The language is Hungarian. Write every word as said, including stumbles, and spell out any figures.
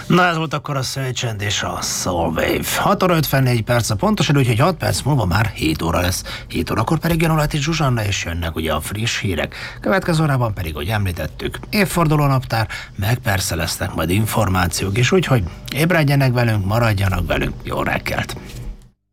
Na ez volt akkor a Szöjtsend és a Soulwave. hat óra ötvennégy perc a pontosan, úgyhogy hat perc múlva már hét óra lesz. hét órakor pedig jön Oláti Zsuzsanna, és jönnek ugye a friss hírek. Következő órában pedig, hogy említettük, évforduló naptár, meg persze lesznek majd információk is, úgyhogy ébredjenek velünk, maradjanak velünk, jó reggelt!